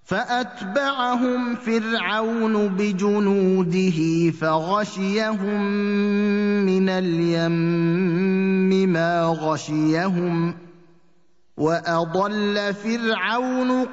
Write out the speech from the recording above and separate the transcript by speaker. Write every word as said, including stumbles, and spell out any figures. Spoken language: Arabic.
Speaker 1: فأتبعهم فرعون بجنوده فغشيهم من اليم ما غشيهم وأضل فرعون